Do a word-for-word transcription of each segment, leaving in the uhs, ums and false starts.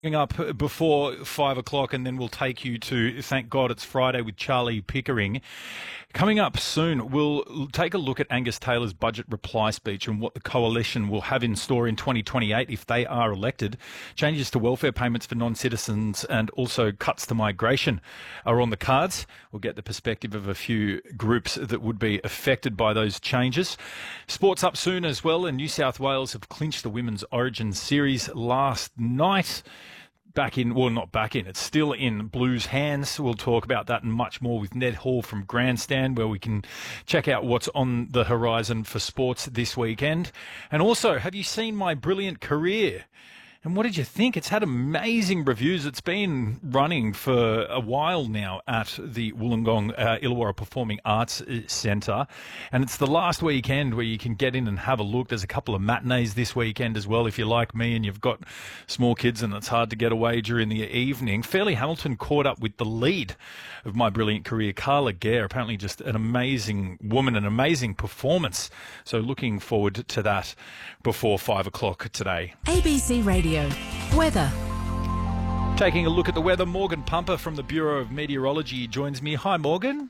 Up before five o'clock, and then we'll take you to Thank God It's Friday with Charlie Pickering. Coming up soon, we'll take a look at Angus Taylor's budget reply speech and what the coalition will have in store in twenty twenty-eight if they are elected. Changes to welfare payments for non-citizens and also cuts to migration are on the cards. We'll get the perspective of a few groups that would be affected by those changes. Sports up soon as well, and New South Wales have clinched the Women's Origin Series last night. Back in, well, not back in, it's still in Blues' hands. We'll talk about that and much more with Ned Hall from Grandstand, where we can check out what's on the horizon for sports this weekend. And also, have you seen My Brilliant Career? And what did you think? It's had amazing reviews. It's been running for a while now at the Wollongong uh, Illawarra Performing Arts Centre. And it's the last weekend where you can get in and have a look. There's a couple of matinees this weekend as well, if you're like me and you've got small kids and it's hard to get away during the evening. Fairleigh Hamilton caught up with the lead of My Brilliant Career, Carla Gare. Apparently just an amazing woman, an amazing performance. So looking forward to that before five o'clock today. A B C Radio. Weather. Taking a look at the weather, Morgan Pumper from the Bureau of Meteorology joins me. Hi, Morgan.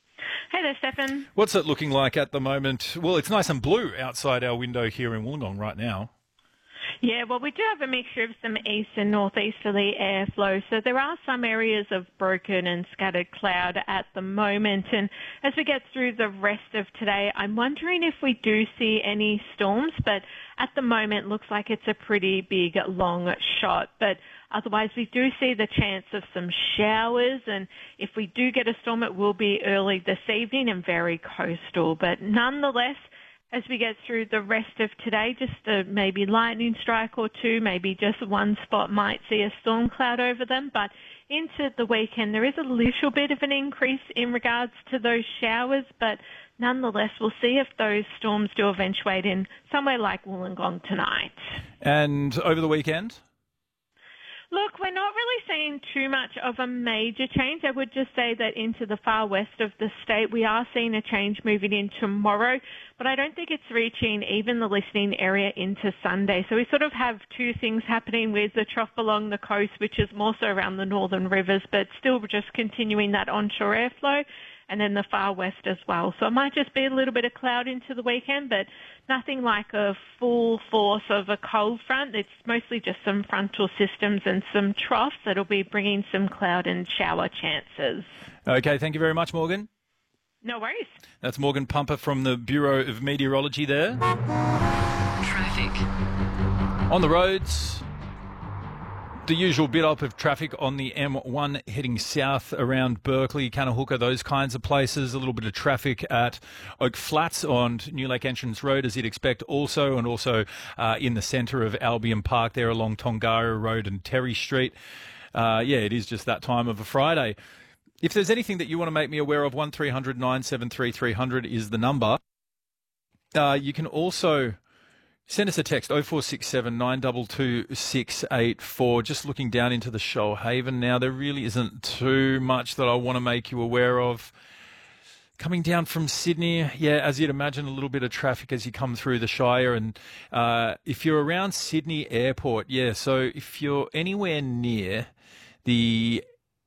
Hey there, Stefan. What's it looking like at the moment? Well, it's nice and blue outside our window here in Wollongong right now. Yeah, well, we do have a mixture of some east and northeasterly airflow, so there are some areas of broken and scattered cloud at the moment. And as we get through the rest of today, I'm wondering if we do see any storms, but at the moment looks like it's a pretty big, long shot. But otherwise, we do see the chance of some showers, and if we do get a storm, it will be early this evening and very coastal. But nonetheless, as we get through the rest of today, just a maybe lightning strike or two, maybe just one spot might see a storm cloud over them. But into the weekend, there is a little bit of an increase in regards to those showers, but nonetheless, we'll see if those storms do eventuate in somewhere like Wollongong tonight. And over the weekend? Look, we're not really seeing too much of a major change. I would just say that into the far west of the state, we are seeing a change moving in tomorrow, but I don't think it's reaching even the listening area into Sunday. So we sort of have two things happening with the trough along the coast, which is more so around the northern rivers, but still just continuing that onshore airflow, and then the far west as well. So it might just be a little bit of cloud into the weekend, but nothing like a full force of a cold front. It's mostly just some frontal systems and some troughs that'll be bringing some cloud and shower chances. Okay, thank you very much, Morgan. No worries. That's Morgan Pumper from the Bureau of Meteorology there. Traffic. On the roads, the usual bit up of traffic on the M one heading south around Berkeley, Kanahooka, those kinds of places. A little bit of traffic at Oak Flats on New Lake Entrance Road, as you'd expect also, and also uh, in the centre of Albion Park there along Tongara Road and Terry Street. Uh, yeah, it is just that time of a Friday. If there's anything that you want to make me aware of, one three hundred nine seven three three hundred is the number. Uh, you can also send us a text, oh four six seven nine two two six eight four. Just looking down into the Shoalhaven now, there really isn't too much that I want to make you aware of. Coming down from Sydney, yeah, as you'd imagine, a little bit of traffic as you come through the Shire. And uh, if you're around Sydney Airport, yeah, so if you're anywhere near the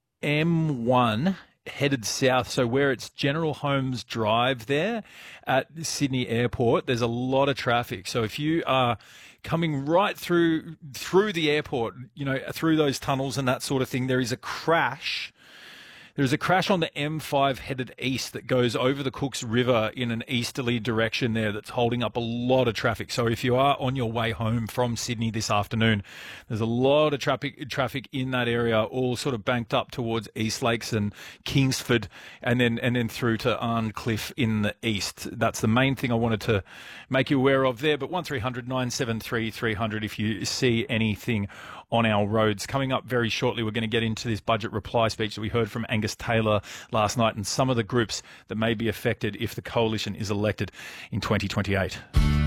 M one headed south, so where it's General Holmes Drive there at Sydney Airport, there's a lot of traffic. So if you are coming right through through the airport, you know, through those tunnels and that sort of thing, there is a crash. There's a crash on the M five headed east that goes over the Cooks River in an easterly direction there that's holding up a lot of traffic. So if you are on your way home from Sydney this afternoon, there's a lot of traffic traffic in that area, all sort of banked up towards East Lakes and Kingsford, and then and then through to Arncliffe in the east. That's the main thing I wanted to make you aware of there. But one three hundred nine seven three three hundred if you see anything on our roads. Coming up very shortly, we're going to get into this budget reply speech that we heard from Angus Taylor last night and some of the groups that may be affected if the coalition is elected in twenty twenty-eight.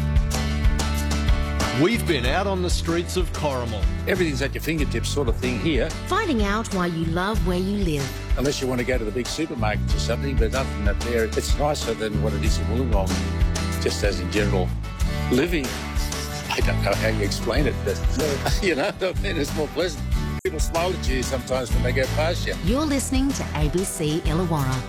We've been out on the streets of Corrimal. Everything's at your fingertips sort of thing here. Finding out why you love where you live. Unless you want to go to the big supermarkets or something, but other than that there, it's nicer than what it is in Wollongong, just as in general. Living, I don't know how you explain it, but, you know, I mean, it's more pleasant. People smile at you sometimes when they go past you. You're listening to A B C Illawarra.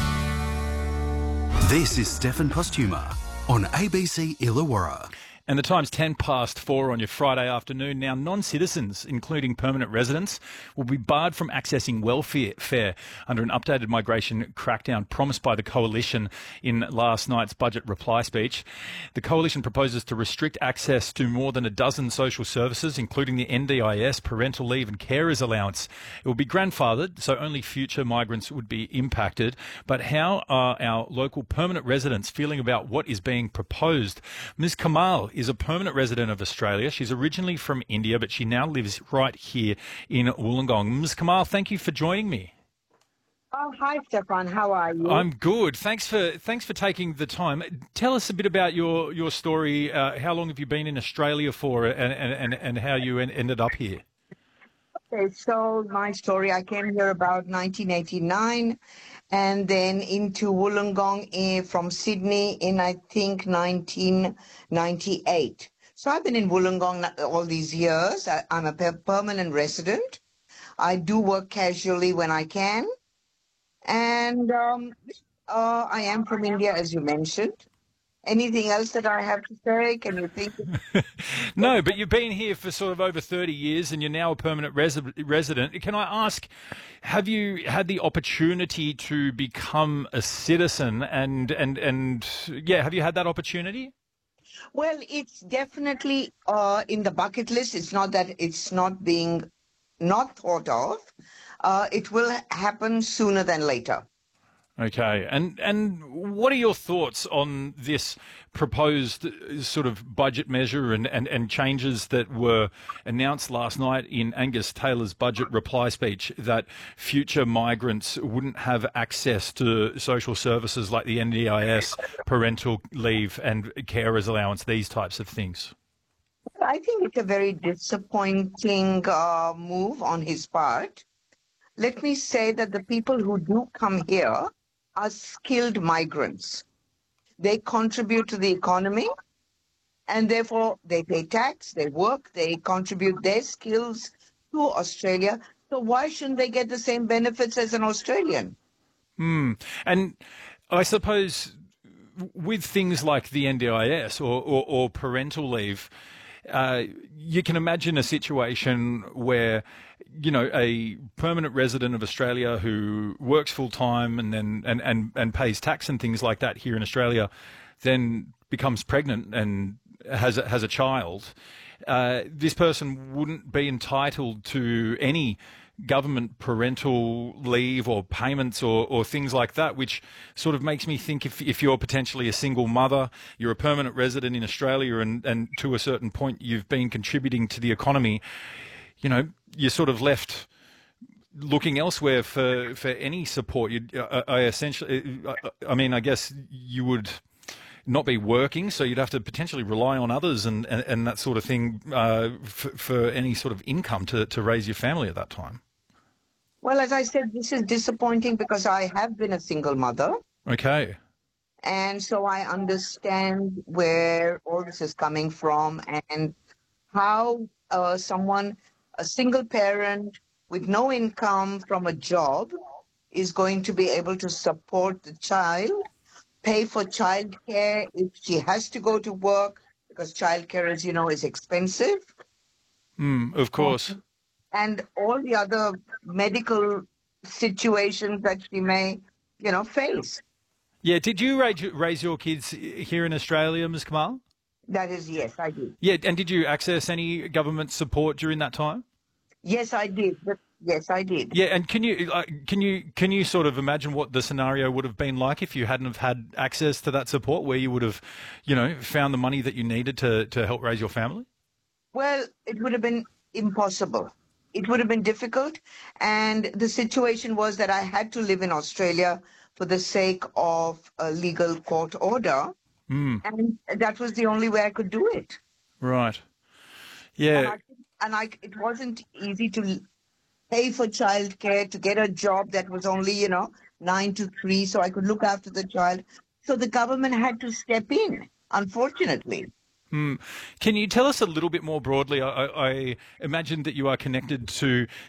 This is Stefan Postuma on A B C Illawarra. And the time's ten past four on your Friday afternoon. Now, non-citizens, including permanent residents, will be barred from accessing welfare under an updated migration crackdown promised by the Coalition in last night's budget reply speech. The Coalition proposes to restrict access to more than a dozen social services, including the N D I S, parental leave and carers allowance. It will be grandfathered, so only future migrants would be impacted. But how are our local permanent residents feeling about what is being proposed? Miz Kamal is a permanent resident of Australia. She's originally from India, but she now lives right here in Wollongong. Miz Kamal, thank you for joining me. Oh, hi, Stefan. How are you? I'm good. Thanks for thanks for taking the time. Tell us a bit about your your story. Uh, how long have you been in Australia for, and and, and, and how you en- ended up here? Okay, so my story, I came here about nineteen eighty-nine and then into Wollongong eh, from Sydney in, I think, nineteen ninety-eight. So I've been in Wollongong all these years. I, I'm a per- permanent resident. I do work casually when I can. And um, uh, I am from India, as you mentioned. Anything else that I have to say? Can you think? No, but you've been here for sort of over thirty years and you're now a permanent resi- resident. Can I ask, have you had the opportunity to become a citizen and, and, and yeah, have you had that opportunity? Well, it's definitely uh, in the bucket list. It's not that it's not being not thought of. Uh, it will happen sooner than later. Okay, and and what are your thoughts on this proposed sort of budget measure and, and, and changes that were announced last night in Angus Taylor's budget reply speech, that future migrants wouldn't have access to social services like the N D I S, parental leave and carers allowance, these types of things? I think it's a very disappointing uh, move on his part. Let me say that the people who do come here are skilled migrants. They contribute to the economy and therefore they pay tax, they work, they contribute their skills to Australia. So why shouldn't they get the same benefits as an Australian? Hmm. And I suppose with things like the N D I S or, or, or parental leave, uh, you can imagine a situation where, you know, a permanent resident of Australia who works full time and then and, and, and pays tax and things like that here in Australia, then becomes pregnant and has a, has a child. Uh, this person wouldn't be entitled to any government parental leave or payments or, or things like that, which sort of makes me think if, if you're potentially a single mother, you're a permanent resident in Australia and, and to a certain point you've been contributing to the economy, you know, you're sort of left looking elsewhere for, for any support. You'd, I, I essentially, I, I mean, I guess you would not be working, so you'd have to potentially rely on others and, and, and that sort of thing uh, for, for any sort of income to, to raise your family at that time. Well, as I said, this is disappointing because I have been a single mother. Okay. And so I understand where all this is coming from and how uh, someone, a single parent with no income from a job, is going to be able to support the child, pay for childcare if she has to go to work, because childcare, as you know, is expensive. Mm, of course. And all the other medical situations that she may, you know, face. Yeah. Did you raise, raise your kids here in Australia, Miz Kamal? That is, yes, I did. Yeah. And did you access any government support during that time? Yes, I did. But yes, I did. Yeah. And can you uh, can you can you sort of imagine what the scenario would have been like if you hadn't have had access to that support, where you would have, you know, found the money that you needed to to help raise your family? Well, it would have been impossible. It would have been difficult. And the situation was that I had to live in Australia for the sake of a legal court order. Mm. And that was the only way I could do it. Right. Yeah. And, I, and I, it wasn't easy to pay for childcare, to get a job that was only, you know, nine to three, so I could look after the child. So the government had to step in, unfortunately. Hmm. Can you tell us a little bit more broadly? I, I imagine that you are connected to